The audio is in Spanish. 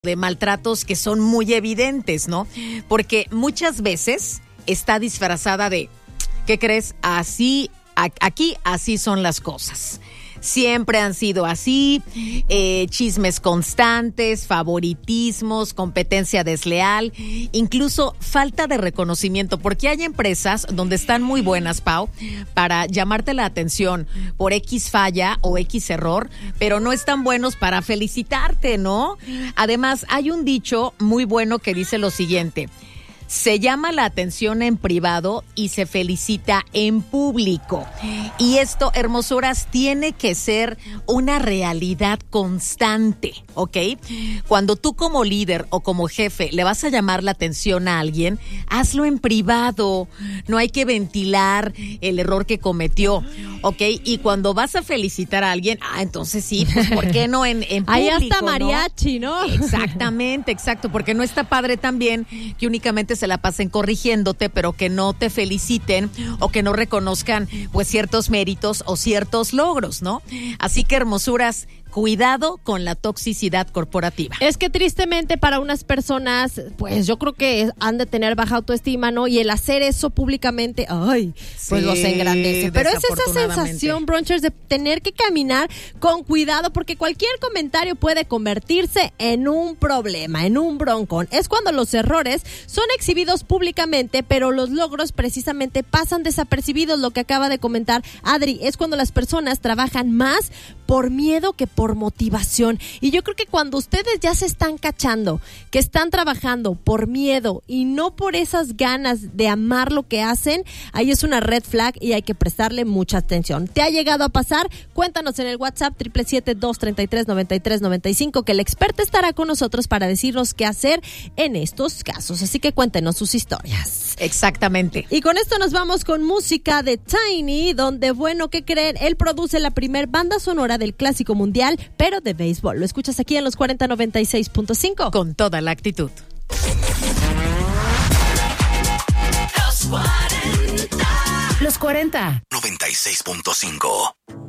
de maltratos que son muy evidentes, ¿no? Porque muchas veces está disfrazada de, ¿qué crees? Aquí así son las cosas. Siempre han sido así, chismes constantes, favoritismos, competencia desleal, incluso falta de reconocimiento, porque hay empresas donde están muy buenas, Pau, para llamarte la atención por X falla o X error, pero no están buenos para felicitarte, ¿no? Además, hay un dicho muy bueno que dice lo siguiente: se llama la atención en privado y se felicita en público. Y esto, hermosuras, tiene que ser una realidad constante, ¿ok? Cuando tú como líder o como jefe le vas a llamar la atención a alguien, hazlo en privado. No hay que ventilar el error que cometió, ¿ok? Y cuando vas a felicitar a alguien, entonces sí, pues ¿por qué no en público? Ahí hasta mariachi, ¿no? Exactamente, exacto, porque no está padre también que únicamente se la pasen corrigiéndote, pero que no te feliciten o que no reconozcan pues ciertos méritos o ciertos logros, ¿no? Así que, hermosuras, cuidado con la toxicidad corporativa. Es que tristemente para unas personas, pues yo creo que han de tener baja autoestima, ¿no? Y el hacer eso públicamente, pues los engrandece. Pero es esa sensación, brunchers, de tener que caminar con cuidado, porque cualquier comentario puede convertirse en un problema, en un broncón. Es cuando los errores son exhibidos públicamente, pero los logros precisamente pasan desapercibidos. Lo que acaba de comentar Adri, es cuando las personas trabajan más por miedo que por motivación. Y yo creo que cuando ustedes ya se están cachando que están trabajando por miedo y no por esas ganas de amar lo que hacen, ahí es una red flag y hay que prestarle mucha atención. ¿Te ha llegado a pasar? Cuéntanos en el WhatsApp 777-233-9395, que el experto estará con nosotros para decirnos qué hacer en estos casos. Así que cuéntenos sus historias. Exactamente. Y con esto nos vamos con música de Tiny, donde, bueno, ¿qué creen? Él produce la primer banda sonora del Clásico Mundial, pero de béisbol. Lo escuchas aquí en los 4096.5. Con toda la actitud. Los 40. 96.5.